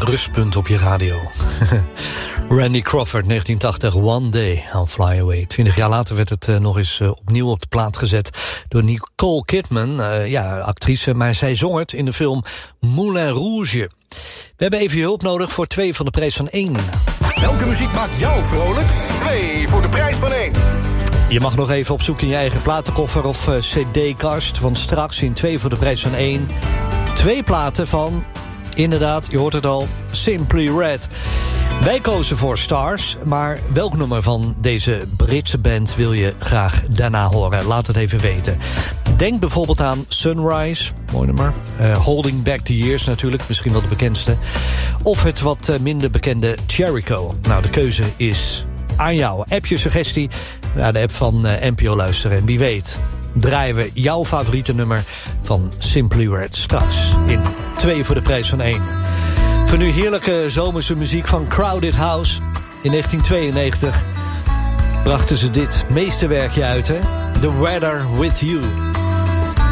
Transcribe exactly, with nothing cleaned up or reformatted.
rustpunt op je radio. Randy Crawford, negentien tachtig, One Day, I'll Fly Away. Twintig jaar later werd het uh, nog eens uh, opnieuw op de plaat gezet door Nicole Kidman, uh, ja, actrice, maar zij zong het in de film Moulin Rouge. We hebben even je hulp nodig voor twee voor de prijs van één. Welke muziek maakt jou vrolijk? Twee voor de prijs van één. Je mag nog even op zoek in je eigen platenkoffer of uh, cd-kast, want straks in twee voor de prijs van één... twee platen van, inderdaad, je hoort het al, Simply Red. Wij kozen voor Stars, maar welk nummer van deze Britse band wil je graag daarna horen? Laat het even weten. Denk bijvoorbeeld aan Sunrise, mooi nummer. Uh, Holding Back the Years natuurlijk, misschien wel de bekendste. Of het wat uh, minder bekende Jericho. Nou, de keuze is aan jou. App je suggestie naar de app van uh, N P O Luisteren. En wie weet draaien we jouw favoriete nummer van Simply Red straks in twee voor de prijs van één. Voor nu heerlijke zomerse muziek van Crowded House. In negentien tweeënnegentig brachten ze dit meesterwerkje uit, hè? The Weather With You.